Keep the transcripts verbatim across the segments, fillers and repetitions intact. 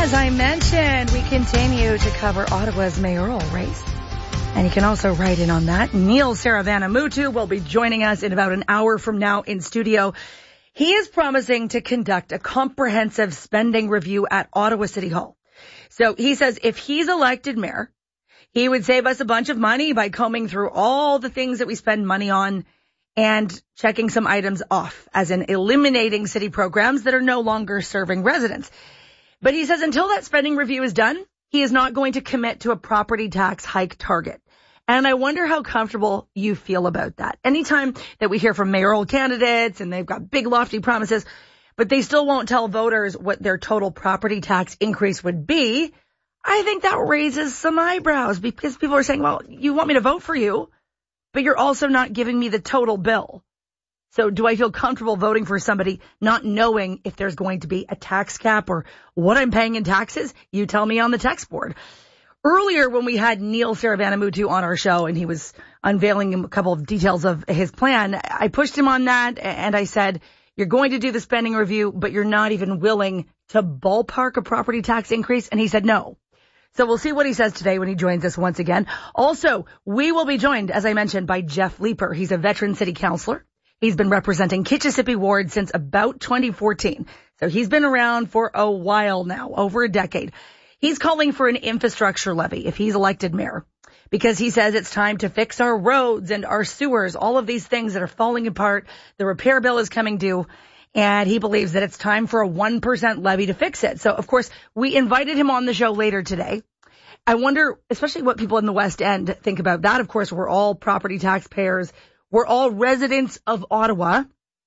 As I mentioned, we continue to cover Ottawa's mayoral race. And you can also write in on that. Neil Saravanamuthu will be joining us in about an hour from now in studio. He is promising to conduct a comprehensive spending review at Ottawa City Hall. So he says if he's elected mayor, he would save us a bunch of money by combing through all the things that we spend money on and checking some items off, as in eliminating city programs that are no longer serving residents. But he says until that spending review is done, he is not going to commit to a property tax hike target. And I wonder how comfortable you feel about that. Anytime that we hear from mayoral candidates and they've got big lofty promises, but they still won't tell voters what their total property tax increase would be, I think that raises some eyebrows, because people are saying, well, you want me to vote for you, but you're also not giving me the total bill. So do I feel comfortable voting for somebody not knowing if there's going to be a tax cap or what I'm paying in taxes? You tell me on the text board. Earlier, when we had Neil Saravanamuthu on our show and he was unveiling a couple of details of his plan, I pushed him on that and I said, you're going to do the spending review, but you're not even willing to ballpark a property tax increase. And he said no. So we'll see what he says today when he joins us once again. Also, we will be joined, as I mentioned, by Jeff Leeper. He's a veteran city councillor. He's been representing Kitchissippi Ward since about twenty fourteen. So he's been around for a while now, over a decade. He's calling for an infrastructure levy if he's elected mayor, because he says it's time to fix our roads and our sewers, all of these things that are falling apart. The repair bill is coming due, and he believes that it's time for a one percent levy to fix it. So, of course, we invited him on the show later today. I wonder, especially what people in the West End think about that. Of course, we're all property taxpayers. We're all residents of Ottawa.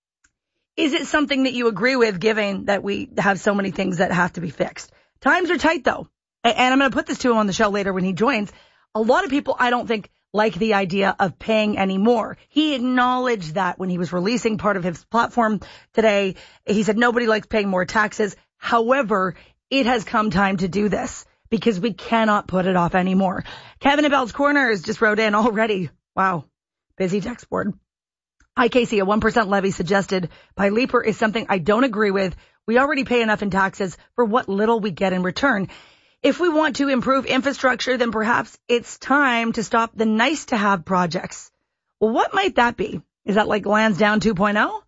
Is it something that you agree with, given that we have so many things that have to be fixed? Times are tight, though. And I'm going to put this to him on the show later when he joins. A lot of people, I don't think, like the idea of paying any more. He acknowledged that when he was releasing part of his platform today. He said nobody likes paying more taxes. However, it has come time to do this because we cannot put it off anymore. Kevin at Bell's Corners just wrote in already. Wow. Busy text board. Hi, Casey. A one percent levy suggested by Leeper is something I don't agree with. We already pay enough in taxes for what little we get in return. If we want to improve infrastructure, then perhaps it's time to stop the nice-to-have projects. Well, what might that be? Is that like Lansdowne two point oh?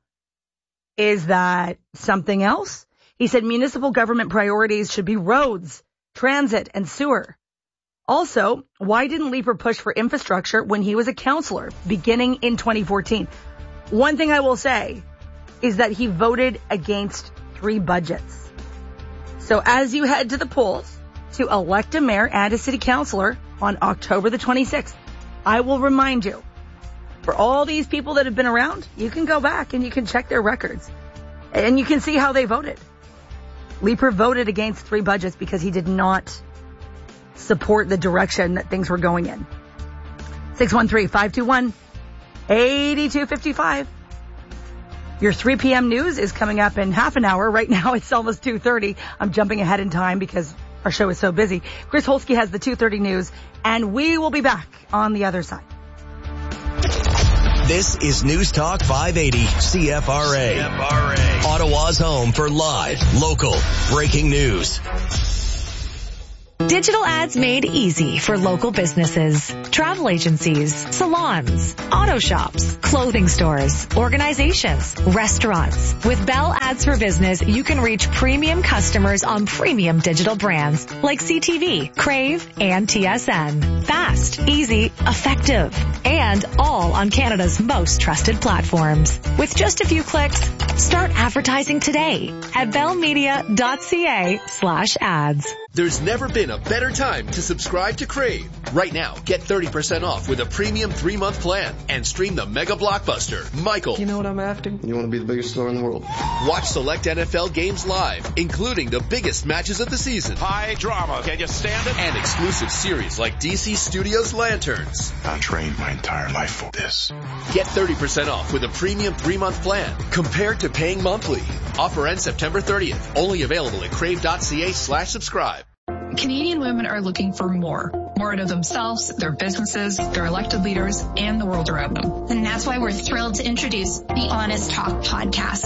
Is that something else? He said municipal government priorities should be roads, transit, and sewer. Also, why didn't Leeper push for infrastructure when he was a councillor beginning in twenty fourteen? One thing I will say is that he voted against three budgets. So as you head to the polls to elect a mayor and a city councillor on October the twenty-sixth, I will remind you, for all these people that have been around, you can go back and you can check their records and you can see how they voted. Leeper voted against three budgets because he did not support the direction that things were going in. six one three, five two one, eight two five five. Your three p.m. news is coming up in half an hour. Right now it's almost two thirty. I'm jumping ahead in time because our show is so busy. Chris Holsky has the two thirty news, and we will be back on the other side. This is News Talk five eighty C F R A. C F R A. Ottawa's home for live, local, breaking news. Digital ads made easy for local businesses, travel agencies, salons, auto shops, clothing stores, organizations, restaurants. With Bell Ads for Business, you can reach premium customers on premium digital brands like C T V, Crave, and T S N. Fast, easy, effective, and all on Canada's most trusted platforms. With just a few clicks, start advertising today at bellmedia.ca slash ads. There's never been a better time to subscribe to Crave. Right now, get thirty percent off with a premium three-month plan and stream the mega blockbuster, Michael. You know what I'm after? You want to be the biggest star in the world. Watch select N F L games live, including the biggest matches of the season. High drama. Can you stand it? And exclusive series like D C Studios Lanterns. I trained my entire life for this. Get thirty percent off with a premium three-month plan compared to paying monthly. Offer ends September thirtieth. Only available at crave.ca slash subscribe. Canadian women are looking for more. More out of themselves, their businesses, their elected leaders, and the world around them. And that's why we're thrilled to introduce the Honest Talk podcast. I'm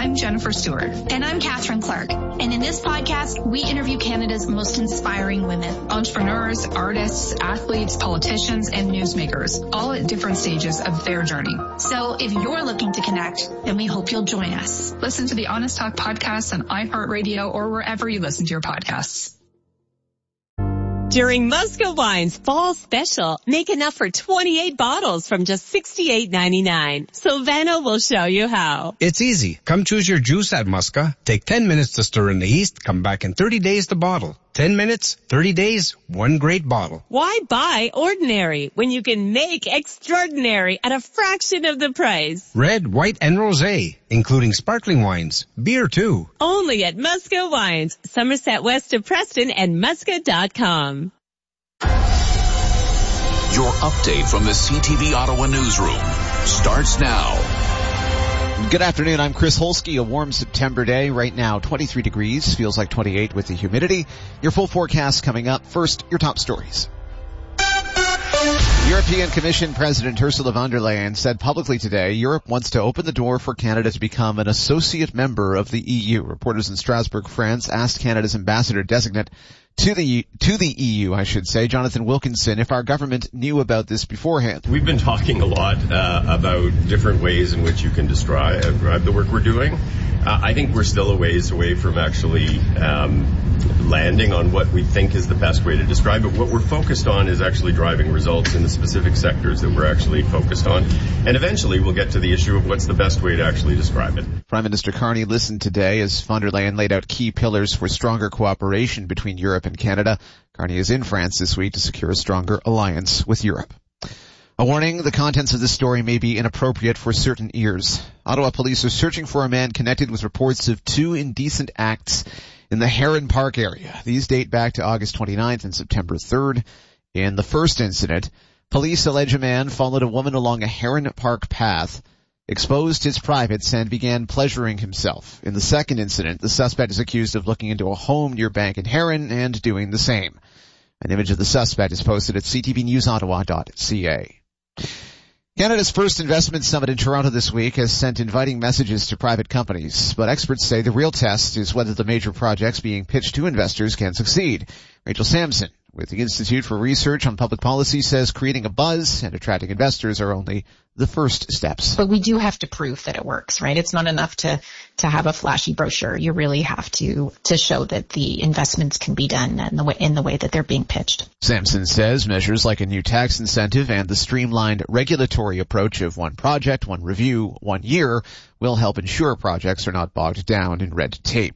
I'm Jennifer Stewart. And I'm Catherine Clark. And in this podcast, we interview Canada's most inspiring women. Entrepreneurs, artists, athletes, politicians, and newsmakers, all at different stages of their journey. So if you're looking to connect, then we hope you'll join us. Listen to the Honest Talk podcast on iHeartRadio or wherever you listen to your podcasts. During Musca Wine's fall special, make enough for twenty-eight bottles from just sixty-eight ninety-nine. Silvano will show you how. It's easy. Come choose your juice at Musca. Take ten minutes to stir in the yeast. Come back in thirty days to bottle. ten minutes, thirty days, one great bottle. Why buy ordinary when you can make extraordinary at a fraction of the price? Red, white, and rosé, including sparkling wines. Beer, too. Only at Musca Wines, Somerset West of Preston and musca dot com. Your update from the C T V Ottawa newsroom starts now. Good afternoon, I'm Chris Holsky. A warm September day. Right now, twenty-three degrees, feels like twenty-eight with the humidity. Your full forecast coming up. First, your top stories. European Commission President Ursula von der Leyen said publicly today Europe wants to open the door for Canada to become an associate member of the E U. Reporters in Strasbourg, France, asked Canada's ambassador-designate to the to the E U, I should say, Jonathan Wilkinson, if our government knew about this beforehand. We've been talking a lot uh, about different ways in which you can describe uh, the work we're doing. Uh, I think we're still a ways away from actually um, landing on what we think is the best way to describe it. What we're focused on is actually driving results in the specific sectors that we're actually focused on. And eventually we'll get to the issue of what's the best way to actually describe it. Prime Minister Carney listened today as von der Leyen laid out key pillars for stronger cooperation between Europe and Canada. Carney is in France this week to secure a stronger alliance with Europe. A warning, the contents of this story may be inappropriate for certain ears. Ottawa police are searching for a man connected with reports of two indecent acts in the Heron Park area. These date back to August twenty-ninth and September third. In the first incident, police allege a man followed a woman along a Heron Park path, exposed his privates, and began pleasuring himself. In the second incident, the suspect is accused of looking into a home near Bank and Heron and doing the same. An image of the suspect is posted at c t v news ottawa dot c a. Canada's first investment summit in Toronto this week has sent inviting messages to private companies, but experts say the real test is whether the major projects being pitched to investors can succeed. Rachel Sampson with the Institute for Research on Public Policy says creating a buzz and attracting investors are only the first steps. But we do have to prove that it works, right? It's not enough to, to have a flashy brochure. You really have to, to show that the investments can be done in the way, in the way that they're being pitched. Sampson says measures like a new tax incentive and the streamlined regulatory approach of one project, one review, one year will help ensure projects are not bogged down in red tape.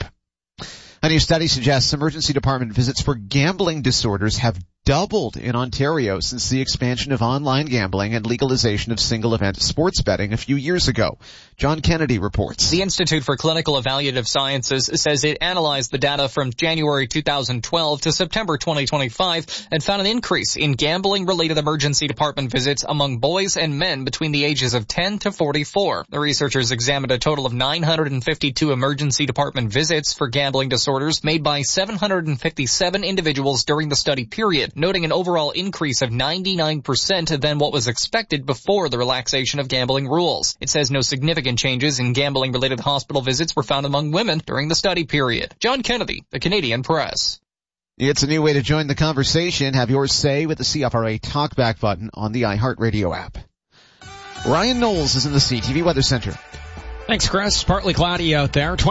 A new study suggests emergency department visits for gambling disorders have doubled in Ontario since the expansion of online gambling and legalization of single-event sports betting a few years ago. John Kennedy reports. The Institute for Clinical Evaluative Sciences says it analyzed the data from January two thousand twelve to September twenty twenty-five and found an increase in gambling-related emergency department visits among boys and men between the ages of ten to forty-four. The researchers examined a total of nine hundred fifty-two emergency department visits for gambling disorders made by seven hundred fifty-seven individuals during the study period, noting an overall increase of ninety-nine percent than what was expected before the relaxation of gambling rules. It says no significant changes in gambling-related hospital visits were found among women during the study period. John Kennedy, The Canadian Press. It's a new way to join the conversation. Have your say with the C F R A Talkback button on the iHeartRadio app. Ryan Knowles is in the C T V Weather Center. Thanks, Chris. Partly cloudy out there.